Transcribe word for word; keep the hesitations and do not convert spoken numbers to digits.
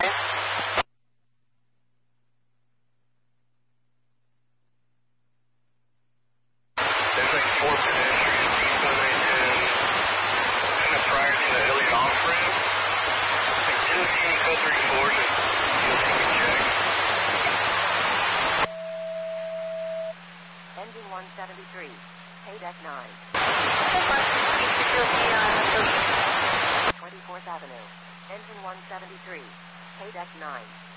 four pedestrians, so they did kind of prior to the Elliott off-ramp. And two King code thirty-four to check. Engine one seventy-three, Paydeck nine. twenty-fourth Avenue, Engine one seventy-three, Paydeck nine.